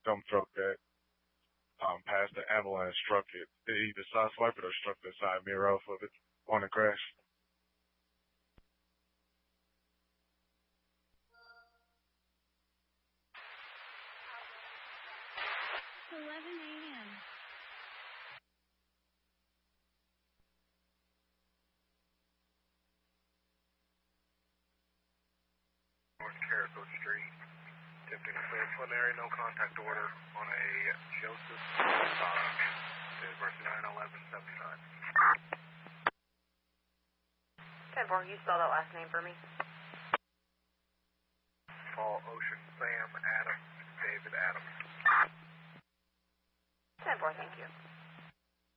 dump truck that passed the ambulance struck it. It either sideswiped it or struck the side mirror off of it on the crash. 11 a.m. North Carrico Street. Attempting to clear preliminary no contact order on a Joseph versus 91179. 10-4, you spell that last name for me? Paul Ocean Sam Adams David Adams. 10-4, thank you.